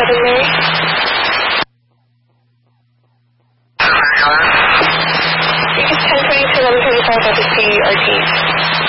Southern Mary? It's 1022 1135 at the CRT.